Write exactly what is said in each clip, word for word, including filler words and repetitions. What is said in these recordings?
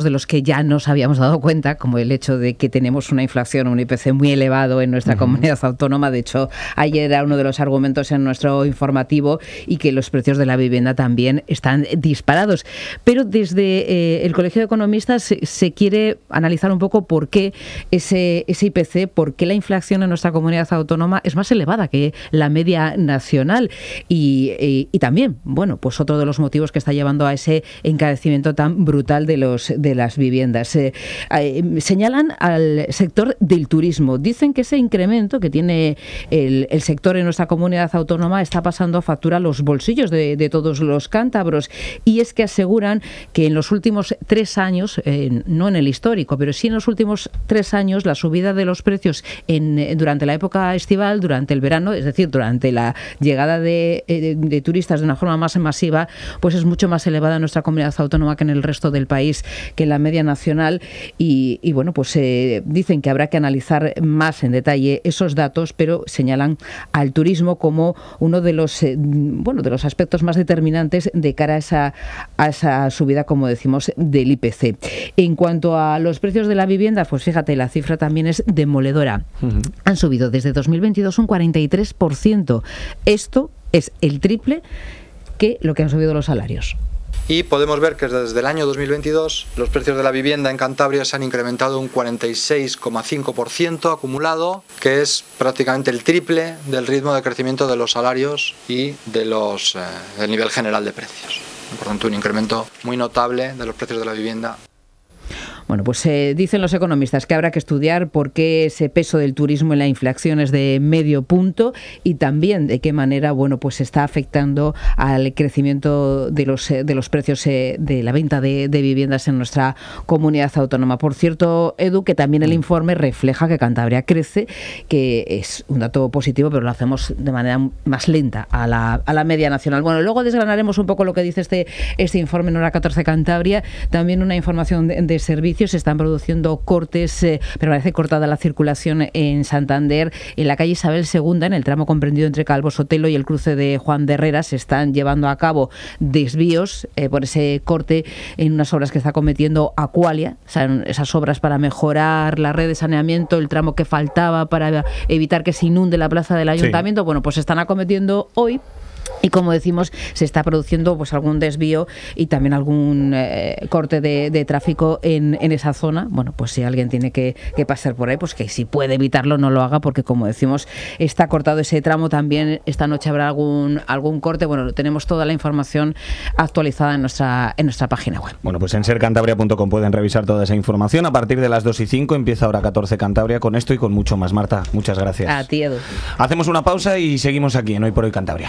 de los que ya nos habíamos dado cuenta, como el hecho de que tenemos una inflación, un I P C muy elevado en nuestra uh-huh. comunidad autónoma. De hecho, ayer era uno de los argumentos en nuestro informativo, y que los precios de la vivienda también están disparados. Pero desde eh, el Colegio de Economistas se, se quiere analizar un poco por qué ese, ese I P C, por qué la inflación en nuestra comunidad autónoma es más elevada que la media nacional. Y, y, y también, bueno, pues otro de los motivos que está llevando a ese encarecimiento tan brutal de los de las viviendas. Eh, eh, señalan al sector del turismo. Dicen que ese incremento que tiene el, el sector en nuestra comunidad autónoma está pasando a factura los bolsillos de, de todos los cántabros. Y es que aseguran que en los últimos tres años, eh, no en el histórico, pero sí en los últimos tres años, la subida de los precios en, durante la época estival, durante el verano, es decir, durante la llegada de, de, de turistas de una forma más masiva, pues es mucho más elevada en nuestra comunidad autónoma que en el resto del país, que en la media nacional. Y, y bueno, pues eh, dicen que habrá que analizar más en detalle esos datos, pero señalan al turismo como uno de los eh, bueno de los aspectos más determinantes de cara a esa, a esa subida, como decimos, del I P C. En cuanto a los precios de la vivienda, pues fíjate, la cifra también es demoledora. Uh-huh. Han subido desde dos mil veintidós un cuarenta y tres por ciento. Esto es el triple que lo que han subido los salarios. Y podemos ver que desde el año dos mil veintidós los precios de la vivienda en Cantabria se han incrementado un cuarenta y seis coma cinco por ciento acumulado, que es prácticamente el triple del ritmo de crecimiento de los salarios y de los, eh, del nivel general de precios. Por tanto, un incremento muy notable de los precios de la vivienda. Bueno, pues eh, dicen los economistas que habrá que estudiar por qué ese peso del turismo en la inflación es de medio punto, y también de qué manera, bueno, pues está afectando al crecimiento de los de los precios eh, de la venta de, de viviendas en nuestra comunidad autónoma. Por cierto, Edu, que también el informe refleja que Cantabria crece, que es un dato positivo, pero lo hacemos de manera más lenta a la, a la media nacional. Bueno, luego desgranaremos un poco lo que dice este, este informe en Hora catorce Cantabria. También una información de, de servicios. Se están produciendo cortes, eh, permanece cortada la circulación en Santander. En la calle Isabel segunda, en el tramo comprendido entre Calvo Sotelo y el cruce de Juan de Herrera, se están llevando a cabo desvíos eh, por ese corte en unas obras que está cometiendo Aqualia. O sea, esas obras para mejorar la red de saneamiento, el tramo que faltaba para evitar que se inunde la plaza del ayuntamiento. Sí. Bueno, pues se están acometiendo hoy. Y como decimos, se está produciendo pues algún desvío y también algún eh, corte de, de tráfico en, en esa zona. Bueno, pues si alguien tiene que, que pasar por ahí, pues que si puede evitarlo no lo haga, porque como decimos, está cortado ese tramo. También esta noche habrá algún algún corte. Bueno, tenemos toda la información actualizada en nuestra en nuestra página web. Bueno, pues en ser cantabria punto com pueden revisar toda esa información. A partir de las dos y cinco empieza Hora catorce Cantabria con esto y con mucho más. Marta, muchas gracias. A ti, Edu. Hacemos una pausa y seguimos aquí en Hoy por Hoy Cantabria.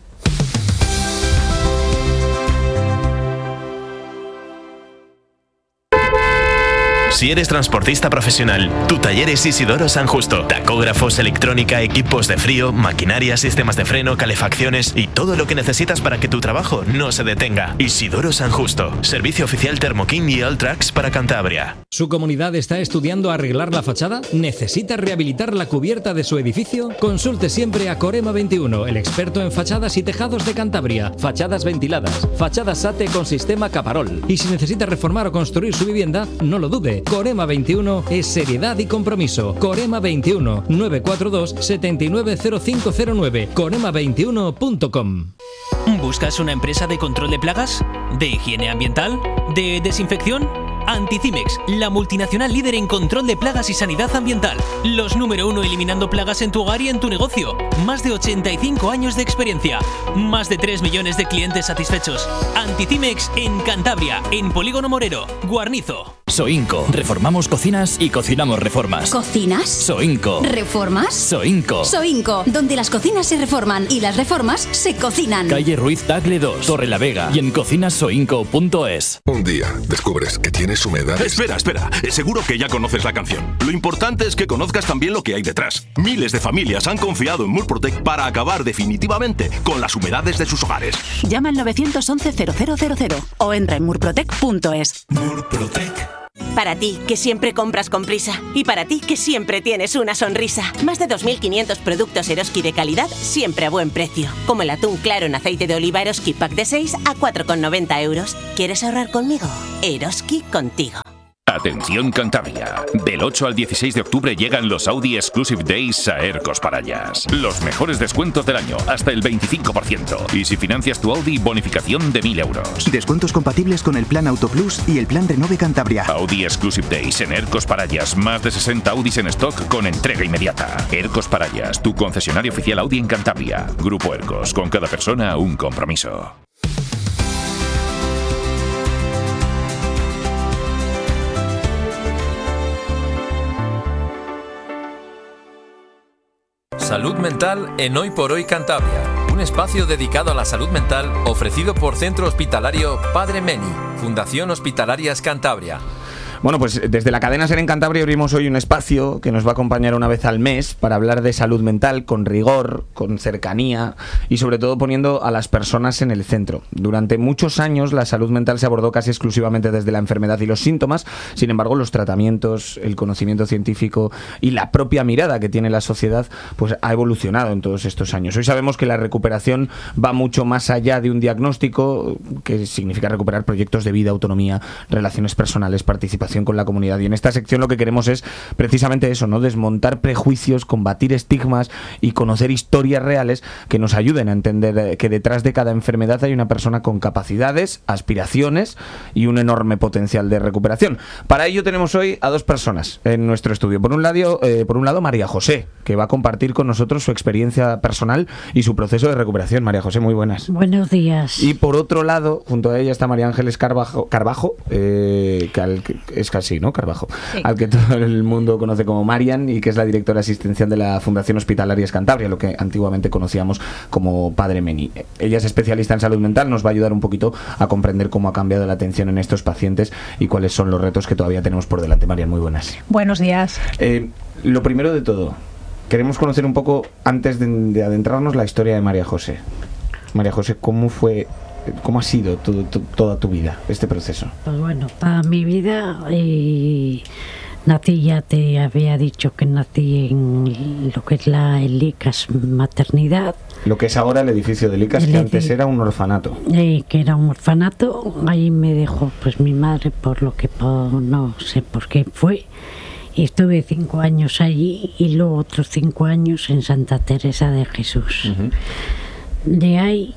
Si eres transportista profesional, tu taller es Isidoro San Justo. Tacógrafos, electrónica, equipos de frío, maquinaria, sistemas de freno, calefacciones y todo lo que necesitas para que tu trabajo no se detenga. Isidoro San Justo. Servicio oficial Thermoking y Alltrax para Cantabria. ¿Su comunidad está estudiando arreglar la fachada? ¿Necesita rehabilitar la cubierta de su edificio? Consulte siempre a Corema veintiuno, el experto en fachadas y tejados de Cantabria. Fachadas ventiladas, fachadas SATE con sistema Caparol. Y si necesita reformar o construir su vivienda, no lo dude. Corema veintiuno es seriedad y compromiso. Corema veintiuno, nueve cuatro dos, siete nueve cero cinco cero nueve. corema veintiuno punto com. ¿Buscas una empresa de control de plagas? ¿De higiene ambiental? ¿De desinfección? Anticimex, la multinacional líder en control de plagas y sanidad ambiental. Los número uno eliminando plagas en tu hogar y en tu negocio. Más de ochenta y cinco años de experiencia. Más de tres millones de clientes satisfechos. Anticimex en Cantabria, en Polígono Morero, Guarnizo. Soinco. Reformamos cocinas y cocinamos reformas. ¿Cocinas? Soinco. ¿Reformas? Soinco. Soinco, donde las cocinas se reforman y las reformas se cocinan. Calle Ruiz Tagle dos, Torre la Vega y en cocinas soinco punto es. Un día descubres que tienes humedad. Espera, espera. Seguro que ya conoces la canción. Lo importante es que conozcas también lo que hay detrás. Miles de familias han confiado en Murprotec para acabar definitivamente con las humedades de sus hogares. Llama al nueve once cero cero cero cero o entra en murprotec punto es. Murprotec. Para ti, que siempre compras con prisa. Y para ti, que siempre tienes una sonrisa. Más de dos mil quinientos productos Eroski de calidad, siempre a buen precio. Como el atún claro en aceite de oliva Eroski Pack de seis a cuatro con noventa euros. ¿Quieres ahorrar conmigo? Eroski contigo. Atención Cantabria. Del ocho al dieciséis de octubre llegan los Audi Exclusive Days a Ercos Parallas. Los mejores descuentos del año, hasta el veinticinco por ciento. Y si financias tu Audi, bonificación de mil euros. Descuentos compatibles con el plan Auto Plus y el plan Renove Cantabria. Audi Exclusive Days en Ercos Parallas. Más de sesenta Audis en stock con entrega inmediata. Ercos Parallas, tu concesionario oficial Audi en Cantabria. Grupo Ercos, con cada persona un compromiso. Salud Mental en Hoy por Hoy Cantabria, un espacio dedicado a la salud mental ofrecido por Centro Hospitalario Padre Meni, Fundación Hospitalarias Cantabria. Bueno, pues desde la cadena SER en Cantabria abrimos hoy un espacio que nos va a acompañar una vez al mes para hablar de salud mental con rigor, con cercanía y sobre todo poniendo a las personas en el centro. Durante muchos años la salud mental se abordó casi exclusivamente desde la enfermedad y los síntomas, sin embargo los tratamientos, el conocimiento científico y la propia mirada que tiene la sociedad pues ha evolucionado en todos estos años. Hoy sabemos que la recuperación va mucho más allá de un diagnóstico, que significa recuperar proyectos de vida, autonomía, relaciones personales, participación con la comunidad, y en esta sección lo que queremos es precisamente eso, ¿no? Desmontar prejuicios, combatir estigmas y conocer historias reales que nos ayuden a entender que detrás de cada enfermedad hay una persona con capacidades, aspiraciones y un enorme potencial de recuperación. Para ello tenemos hoy a dos personas en nuestro estudio. Por un lado, eh, por un lado María José, que va a compartir con nosotros su experiencia personal y su proceso de recuperación. María José, muy buenas. Buenos días. Y por otro lado, junto a ella está María Ángeles Carbajo, Carbajo eh, que, al, que es casi, ¿no? Carbajo, sí. Al que todo el mundo conoce como Marian y que es la directora asistencial de la Fundación Hospitalarias Cantabria, lo que antiguamente conocíamos como Padre Meni. Ella es especialista en salud mental, nos va a ayudar un poquito a comprender cómo ha cambiado la atención en estos pacientes y cuáles son los retos que todavía tenemos por delante. Marian, muy buenas. Buenos días. Eh, lo primero de todo, queremos conocer un poco, antes de, de adentrarnos, la historia de María José. María José, ¿cómo fue, cómo ha sido tu, tu, toda tu vida este proceso? Pues bueno, para mi vida eh, nací, ya te había dicho que nací en lo que es la el I C A S maternidad. Lo que es ahora el edificio del I C A S, que antes era un orfanato. Eh, que era un orfanato, ahí me dejó pues mi madre por lo que por, no sé por qué fue. Y estuve cinco años allí y luego otros cinco años en Santa Teresa de Jesús. Uh-huh. De ahí...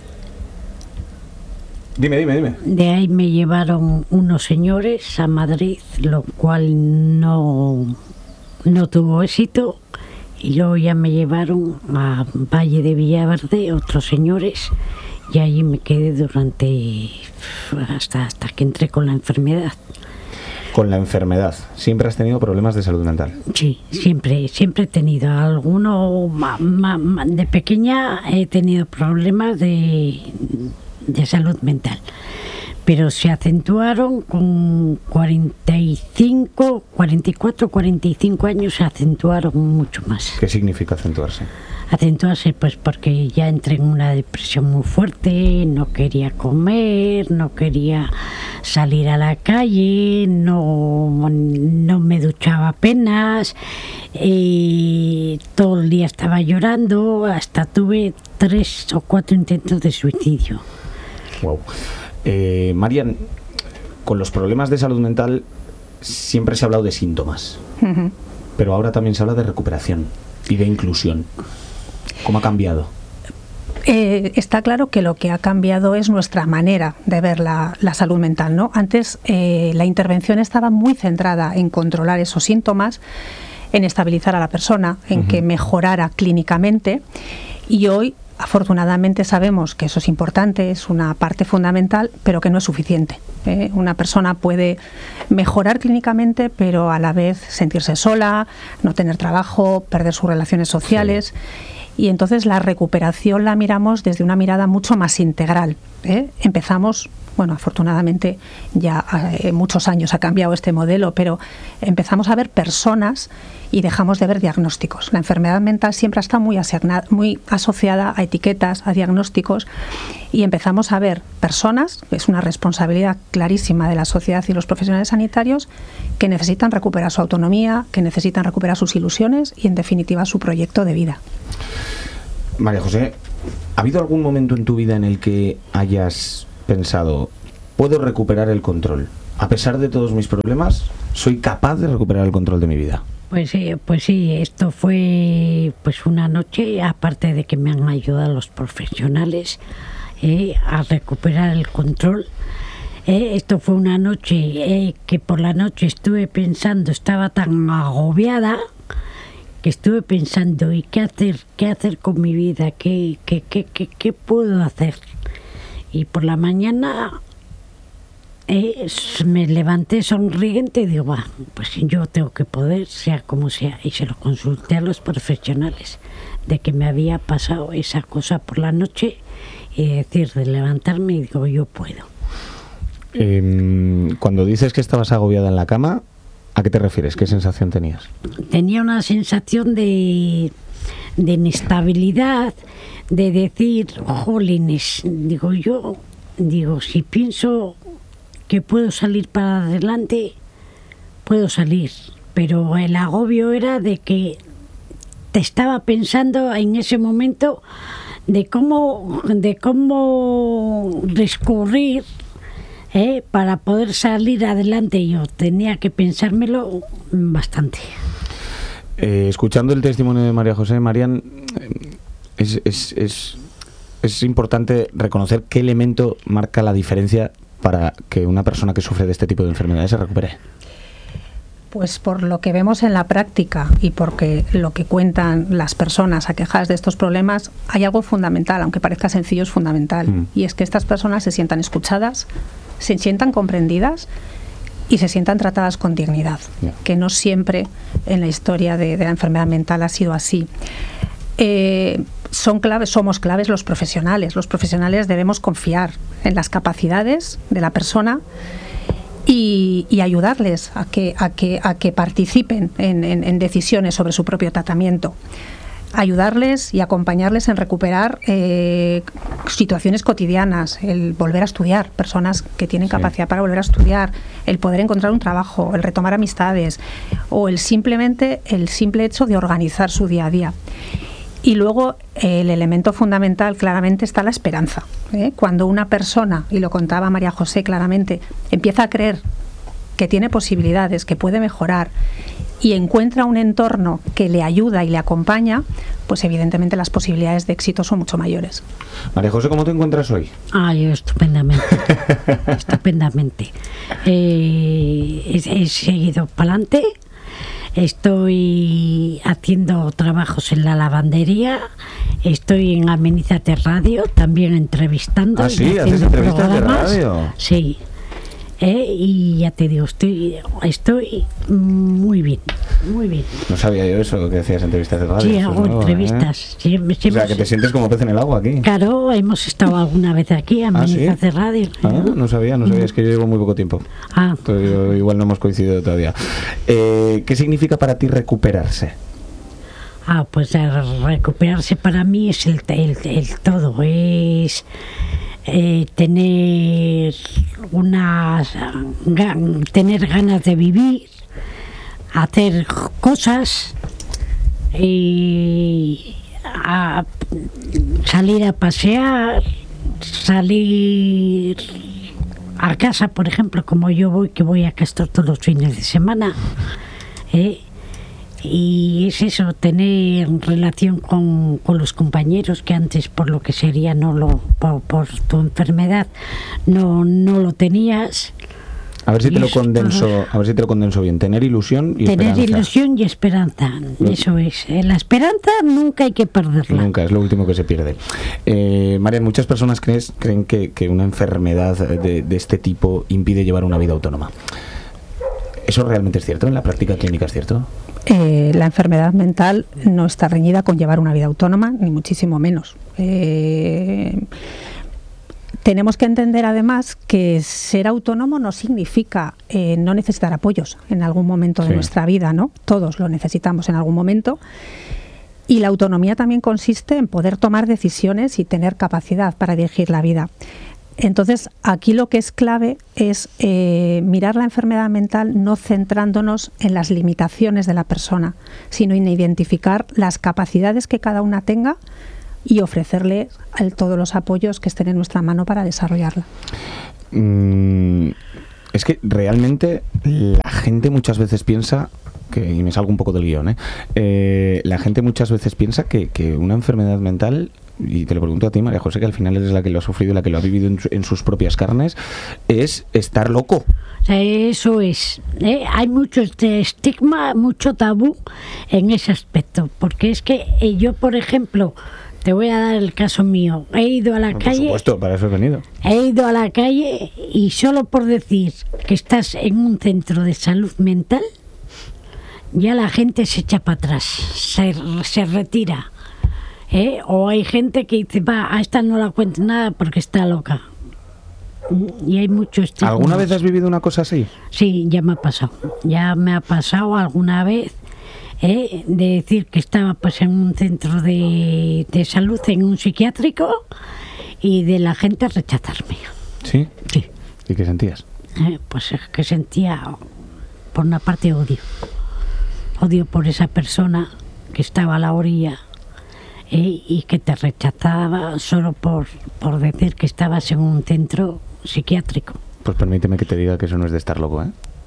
Dime, dime, dime. De ahí me llevaron unos señores a Madrid, lo cual no, no tuvo éxito. Y luego ya me llevaron a Valle de Villaverde, otros señores, y allí me quedé durante... hasta, hasta que entré con la enfermedad. Con la enfermedad. ¿Siempre has tenido problemas de salud mental? Sí, siempre, siempre he tenido. Alguno, ma, ma, ma, de pequeña he tenido problemas de, de salud mental, pero se acentuaron con cuarenta y cinco, cuarenta y cuatro, cuarenta y cinco años, se acentuaron mucho más. ¿Qué significa acentuarse? Acentuarse pues porque ya entré en una depresión muy fuerte, no quería comer, no quería salir a la calle, no, no me duchaba apenas, y todo el día estaba llorando, hasta tuve tres o cuatro intentos de suicidio. Wow. Eh, Marian, con los problemas de salud mental siempre se ha hablado de síntomas, uh-huh. pero ahora también se habla de recuperación y de inclusión. ¿Cómo ha cambiado? Eh, está claro que lo que ha cambiado es nuestra manera de ver la, la salud mental, ¿no? Antes eh, la intervención estaba muy centrada en controlar esos síntomas, en estabilizar a la persona, en uh-huh. que mejorara clínicamente, y hoy afortunadamente sabemos que eso es importante, es una parte fundamental, pero que no es suficiente. ¿eh? Una persona puede mejorar clínicamente, pero a la vez sentirse sola, no tener trabajo, perder sus relaciones sociales. Sí. Y entonces la recuperación la miramos desde una mirada mucho más integral. ¿eh? Empezamos, bueno, afortunadamente ya eh, muchos años ha cambiado este modelo, pero empezamos a ver personas y dejamos de ver diagnósticos. La enfermedad mental siempre está muy, asignada, muy asociada a etiquetas, a diagnósticos, y empezamos a ver personas, que es una responsabilidad clarísima de la sociedad y los profesionales sanitarios, que necesitan recuperar su autonomía, que necesitan recuperar sus ilusiones y, en definitiva, su proyecto de vida. María José, ¿ha habido algún momento en tu vida en el que hayas pensado, puedo recuperar el control, a pesar de todos mis problemas, soy capaz de recuperar el control de mi vida. Pues sí, pues sí, esto fue pues una noche, aparte de que me han ayudado los profesionales eh, a recuperar el control. Eh, esto fue una noche eh, que por la noche estuve pensando, estaba tan agobiada que estuve pensando, ¿y qué hacer? ¿Qué hacer con mi vida? ¿Qué, qué, qué, qué, qué puedo hacer? Y por la mañana eh, me levanté sonriente y digo, va, pues yo tengo que poder, sea como sea. Y se lo consulté a los profesionales de que me había pasado esa cosa por la noche y decir, de levantarme y digo, yo puedo. Eh, cuando dices que estabas agobiada en la cama, ¿a qué te refieres? ¿Qué sensación tenías? Tenía una sensación de, de inestabilidad, de decir, jolines, digo yo, digo, si pienso que puedo salir para adelante, puedo salir, pero el agobio era de que te estaba pensando en ese momento de cómo, de cómo recurrir ¿Eh? para poder salir adelante. Yo tenía que pensármelo bastante. Eh, escuchando el testimonio de María José, Marian, es, es, es, es importante reconocer qué elemento marca la diferencia para que una persona que sufre de este tipo de enfermedades se recupere. Pues por lo que vemos en la práctica y porque lo que cuentan las personas aquejadas de estos problemas, hay algo fundamental, aunque parezca sencillo, es fundamental. Mm. Y es que estas personas se sientan escuchadas, se sientan comprendidas y se sientan tratadas con dignidad, yeah. que no siempre en la historia de, de la enfermedad mental ha sido así. Eh, son claves, somos claves los profesionales. Los profesionales debemos confiar en las capacidades de la persona y, y ayudarles a que, a que, a que participen en, en, en decisiones sobre su propio tratamiento. Ayudarles y acompañarles en recuperar eh, situaciones cotidianas, el volver a estudiar, personas que tienen sí. capacidad para volver a estudiar, el poder encontrar un trabajo, el retomar amistades o el simplemente el simple hecho de organizar su día a día. Y luego el elemento fundamental claramente está la esperanza. ¿eh? Cuando una persona, y lo contaba María José claramente, empieza a creer que tiene posibilidades, que puede mejorar y encuentra un entorno que le ayuda y le acompaña, pues evidentemente las posibilidades de éxito son mucho mayores. María José, ¿cómo te encuentras hoy? Ah, yo estupendamente, estupendamente. Eh, he, he seguido para adelante, estoy haciendo trabajos en la lavandería, estoy en Amenízate Radio, también entrevistando. ¿Ah, sí? ¿Haces entrevistas programas. de radio? Sí. Eh, y ya te digo, estoy estoy muy bien, muy bien. No sabía yo eso, que hacías entrevistas de radio. Sí, hago nuevo, entrevistas. ¿eh? Siempre, siempre, o sea, que te sientes como pez en el agua aquí. Claro, hemos estado alguna vez aquí, a Amenízate ¿Ah, sí? Radio. Ah, no sabía, no sabía, es que yo llevo muy poco tiempo. Ah. Entonces, yo, igual no hemos coincidido todavía. Eh, ¿Qué significa para ti recuperarse? Ah, pues recuperarse para mí es el, el, el todo, es... Eh, tener unas gan, tener ganas de vivir, hacer cosas y a, salir a pasear, salir a casa, por ejemplo, como yo voy, que voy a Castor todos los fines de semana, ¿eh? Y es eso, tener relación con, con los compañeros que antes, por lo que sería, no lo por, por tu enfermedad, no, no lo tenías. A ver si te lo condenso, todo. a ver si te lo condenso bien. Tener ilusión y tener esperanza. ilusión y esperanza, eso es. La esperanza nunca hay que perderla. Nunca, es lo último que se pierde. Eh, María, muchas personas crees, creen que, que una enfermedad de, de este tipo impide llevar una vida autónoma. ¿Eso realmente es cierto? ¿En la práctica clínica es cierto? Eh, la enfermedad mental no está reñida con llevar una vida autónoma, ni muchísimo menos. Eh, tenemos que entender además que ser autónomo no significa eh, no necesitar apoyos en algún momento de sí. nuestra vida, ¿no? Todos lo necesitamos en algún momento. Y la autonomía también consiste en poder tomar decisiones y tener capacidad para dirigir la vida. Entonces, aquí lo que es clave es eh, mirar la enfermedad mental no centrándonos en las limitaciones de la persona, sino en identificar las capacidades que cada una tenga y ofrecerle el, todos los apoyos que estén en nuestra mano para desarrollarla. Mm, Es que realmente la gente muchas veces piensa, que, y me salgo un poco del guión, ¿eh? Eh, la gente muchas veces piensa que, que una enfermedad mental, y te lo pregunto a ti, María José, que al final eres la que lo ha sufrido y la que lo ha vivido en, en sus propias carnes, es estar loco. Eso es. ¿eh? Hay mucho este estigma, mucho tabú en ese aspecto, porque es que eh, yo, por ejemplo, te voy a dar el caso mío. He ido a la Por calle. Por supuesto, para eso he venido. He ido a la calle y solo por decir que estás en un centro de salud mental, ya la gente se echa para atrás, se, se retira. ¿eh? O hay gente que dice, va, a esta no la cuento nada porque está loca. Y hay mucho estigma. ¿Alguna vez has vivido una cosa así? Sí, ya me ha pasado. Ya me ha pasado alguna vez. ¿Eh? De decir que estaba pues en un centro de, de salud, en un psiquiátrico, y de la gente rechazarme. ¿Sí? Sí. ¿Y qué sentías? Eh, pues es que sentía, por una parte, odio. Odio por esa persona que estaba a la orilla eh, y que te rechazaba solo por, por decir que estabas en un centro psiquiátrico. Pues permíteme que te diga que eso no es de estar loco, ¿eh?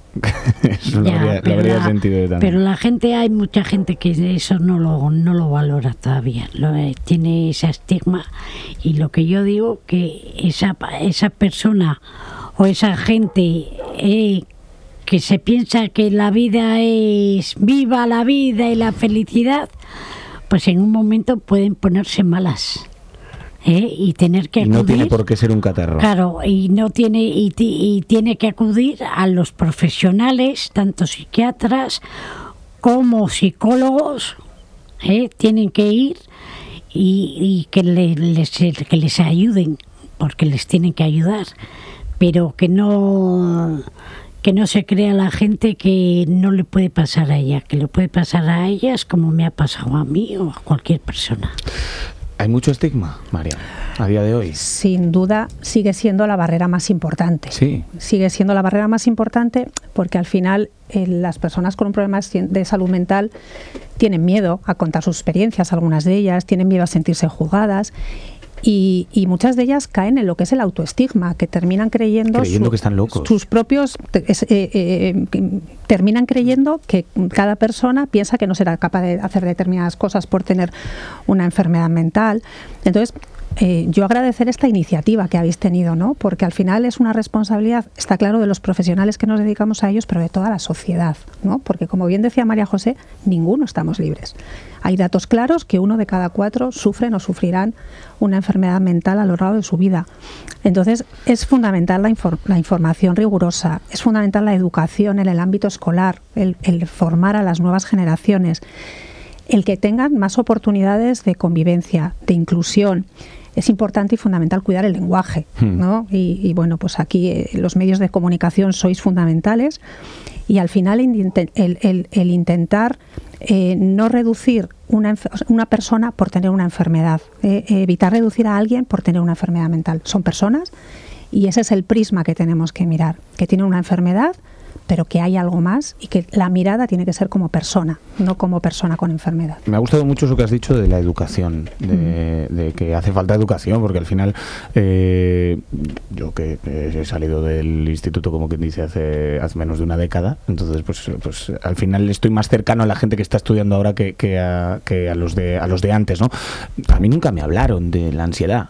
Eso Ya, lo habría, lo habría la, sentido yo también. Pero la gente, hay mucha gente que eso no lo, no lo valora todavía, lo, eh, tiene ese estigma, y lo que yo digo, que esa, esa persona o esa gente eh, que se piensa que la vida es viva la vida y la felicidad, pues en un momento pueden ponerse malas. ¿Eh? Y tener que acudir, y no tiene por qué ser un catarro. Claro, y no tiene y, y tiene que acudir a los profesionales, tanto psiquiatras como psicólogos, ¿eh? Tienen que ir y, y que, le, les, que les ayuden, porque les tienen que ayudar, pero que no que no se crea la gente que no le puede pasar a ella, que le puede pasar a ellas como me ha pasado a mí o a cualquier persona. ¿Hay mucho estigma, María, a día de hoy? Sin duda sigue siendo la barrera más importante. Sí. Sigue siendo la barrera más importante porque al final eh, las personas con un problema de salud mental tienen miedo a contar sus experiencias, algunas de ellas, tienen miedo a sentirse juzgadas. Y, y muchas de ellas caen en lo que es el autoestigma, que terminan creyendo, creyendo su, que están locos. Sus propios eh, eh, eh, terminan creyendo que cada persona piensa que no será capaz de hacer determinadas cosas por tener una enfermedad mental. Entonces, eh, yo agradecer esta iniciativa que habéis tenido, ¿no? Porque al final es una responsabilidad, está claro, de los profesionales que nos dedicamos a ellos, pero de toda la sociedad, ¿no? Porque, como bien decía María José, ninguno estamos libres. Hay datos claros que uno de cada cuatro sufren o sufrirán una enfermedad mental a lo largo de su vida. Entonces, es fundamental la, infor- la información rigurosa, es fundamental la educación en el ámbito escolar, el, el formar a las nuevas generaciones, el que tengan más oportunidades de convivencia, de inclusión. Es importante y fundamental cuidar el lenguaje, ¿no? Y, y bueno, pues aquí eh, los medios de comunicación sois fundamentales, y al final el, el, el intentar eh, no reducir una, una persona por tener una enfermedad, eh, evitar reducir a alguien por tener una enfermedad mental. Son personas y ese es el prisma que tenemos que mirar, que tienen una enfermedad, pero que hay algo más y que la mirada tiene que ser como persona, no como persona con enfermedad. Me ha gustado mucho eso que has dicho de la educación, de, mm. de que hace falta educación, porque al final eh, yo que he salido del instituto, como quien dice, hace, hace menos de una década, entonces pues, pues al final estoy más cercano a la gente que está estudiando ahora que, que, a, que a los de a los de antes, ¿no? A mí nunca me hablaron de la ansiedad.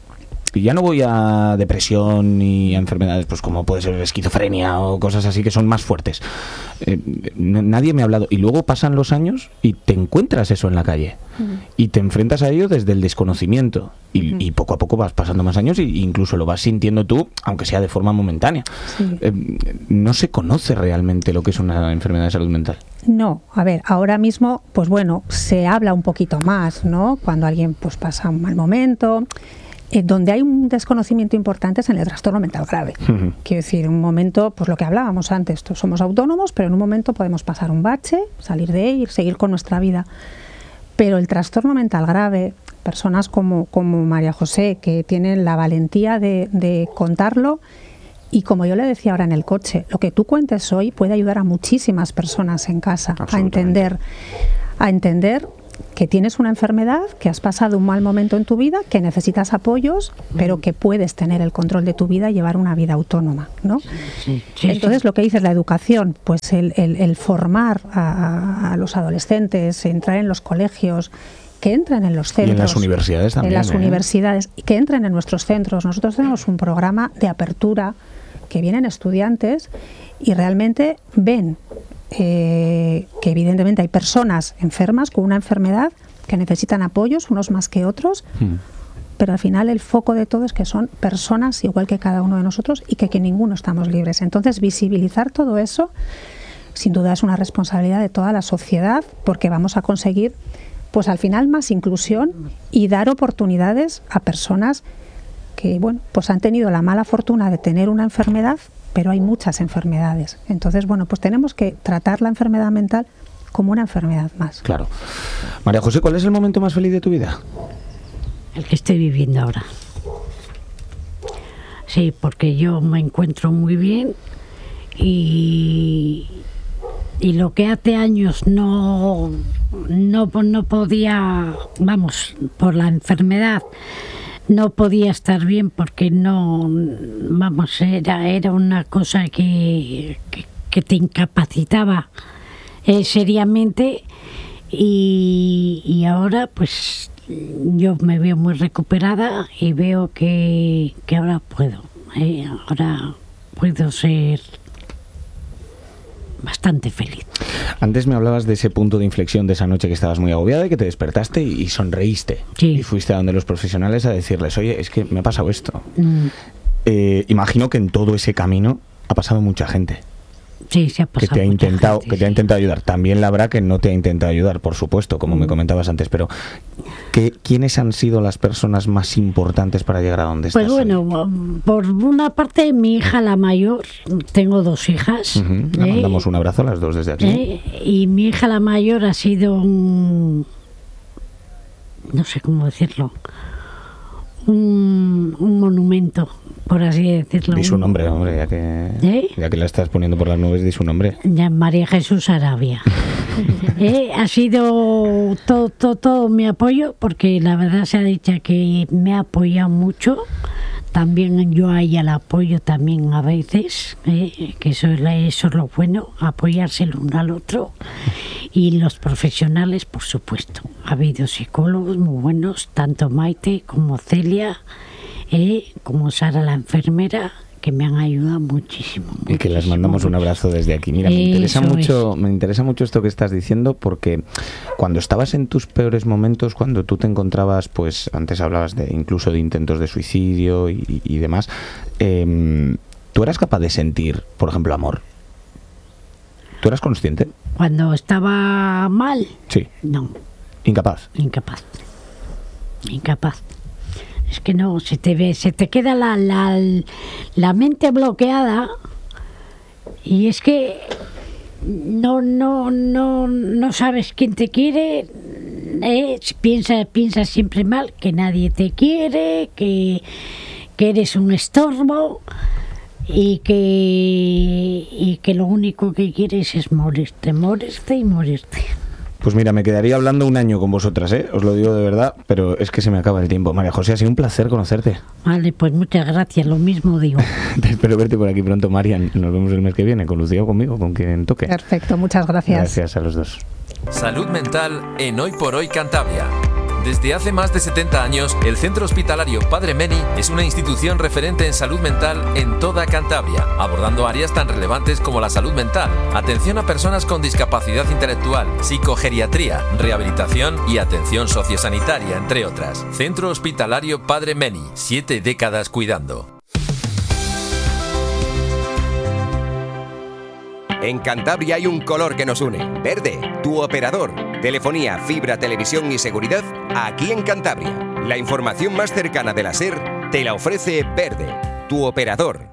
Y ya no voy a depresión ni a enfermedades pues como puede ser esquizofrenia o cosas así que son más fuertes. Eh, nadie me ha hablado. Y luego pasan los años y te encuentras eso en la calle. Uh-huh. Y te enfrentas a ello desde el desconocimiento. Y, uh-huh. y poco a poco vas pasando más años e incluso lo vas sintiendo tú, aunque sea de forma momentánea. Sí. Eh, no se conoce realmente lo que es una enfermedad de salud mental. No, a ver, ahora mismo, pues bueno, se habla un poquito más, ¿no? Cuando alguien pues pasa un mal momento. Eh, donde hay un desconocimiento importante es en el trastorno mental grave. Uh-huh. Quiero decir, un momento, pues lo que hablábamos antes, somos autónomos, pero en un momento podemos pasar un bache, salir de él y seguir con nuestra vida. Pero el trastorno mental grave, personas como, como María José, que tienen la valentía de, de contarlo, y como yo le decía ahora en el coche, lo que tú cuentes hoy puede ayudar a muchísimas personas en casa a entender, a entender que tienes una enfermedad, que has pasado un mal momento en tu vida, que necesitas apoyos, pero que puedes tener el control de tu vida y llevar una vida autónoma, ¿no? Sí, sí, Entonces, sí. lo que dices, la educación, pues el, el, el formar a, a los adolescentes, entrar en los colegios, que entren en los centros. Y en las universidades también. En las ¿eh? universidades, y que entren en nuestros centros. Nosotros tenemos un programa de apertura que vienen estudiantes y realmente ven eh, que evidentemente hay personas enfermas con una enfermedad que necesitan apoyos, unos más que otros, hmm. pero al final el foco de todo es que son personas igual que cada uno de nosotros y que, que ninguno estamos libres. Entonces, visibilizar todo eso, sin duda es una responsabilidad de toda la sociedad, porque vamos a conseguir, pues al final, más inclusión y dar oportunidades a personas que, bueno, pues han tenido la mala fortuna de tener una enfermedad, pero hay muchas enfermedades. Entonces, bueno, pues tenemos que tratar la enfermedad mental como una enfermedad más. Claro. María José, ¿cuál es el momento más feliz de tu vida? El que estoy viviendo ahora. Sí, porque yo me encuentro muy bien y, y lo que hace años no, no, no podía, vamos, por la enfermedad, no podía estar bien porque no, vamos, era, era una cosa que, que, que te incapacitaba eh, seriamente y, y ahora pues yo me veo muy recuperada y veo que, que ahora puedo, eh, ahora puedo ser bastante feliz. Antes me hablabas de ese punto de inflexión de esa noche que estabas muy agobiada y que te despertaste y, y sonreíste. Sí. Y fuiste a donde los profesionales a decirles, oye, es que me ha pasado esto. Mm. Eh, imagino que en todo ese camino ha pasado mucha gente. Sí, se ha pasado que te ha mucha intentado gente, que te ha sí. intentado ayudar. También la habrá que no te ha intentado ayudar, por supuesto, como mm. me comentabas antes, pero ¿qué, ¿quiénes han sido las personas más importantes para llegar a donde estás? Pues bueno, hoy? Por una parte mi hija la mayor, tengo dos hijas. Uh-huh. Le ¿eh? mandamos un abrazo a las dos desde aquí. ¿eh? Y mi hija la mayor ha sido un, no sé cómo decirlo, un, un monumento, por así decirlo. Di su nombre, hombre, ya que, ¿Eh? ya que la estás poniendo por las nubes, di su nombre. Ya, María Jesús Arabia. eh, ha sido todo, todo, todo mi apoyo, porque la verdad se ha dicho que me ha apoyado mucho. También yo a ella la apoyo también a veces, eh, que eso es, la, eso es lo bueno, apoyarse el uno al otro. Y los profesionales, por supuesto. Ha habido psicólogos muy buenos, tanto Maite como Celia, eh, como Sara la enfermera, que me han ayudado muchísimo. Y que les mandamos un abrazo desde aquí. Mira, me interesa mucho, me interesa mucho esto que estás diciendo, porque cuando estabas en tus peores momentos, cuando tú te encontrabas, pues antes hablabas de incluso de intentos de suicidio y, y demás, eh, ¿tú eras capaz de sentir, por ejemplo, amor? ¿Tú eras consciente? Cuando estaba mal. Sí. No. Incapaz. Incapaz. Incapaz. Es que no, se te ve, se te queda la, la, la mente bloqueada y es que no, no, no, no sabes quién te quiere, eh, piensas, piensas siempre mal, que nadie te quiere, que, que eres un estorbo y que, y que lo único que quieres es morirte, morirte y morirte. Pues mira, me quedaría hablando un año con vosotras, ¿eh? Os lo digo de verdad, pero es que se me acaba el tiempo. María José, ha sido un placer conocerte. Vale, pues muchas gracias, lo mismo digo. Te espero verte por aquí pronto, Marian. Nos vemos el mes que viene, con Lucía o conmigo, con quien toque. Perfecto, muchas gracias. Gracias a los dos. Salud Mental en Hoy por Hoy Cantabria. Desde hace más de setenta años, el Centro Hospitalario Padre Meni es una institución referente en salud mental en toda Cantabria, abordando áreas tan relevantes como la salud mental, atención a personas con discapacidad intelectual, psicogeriatría, rehabilitación y atención sociosanitaria, entre otras. Centro Hospitalario Padre Meni, siete décadas cuidando. En Cantabria hay un color que nos une, verde, tu operador. Telefonía, fibra, televisión y seguridad, aquí en Cantabria. La información más cercana de la SER te la ofrece Verde, tu operador.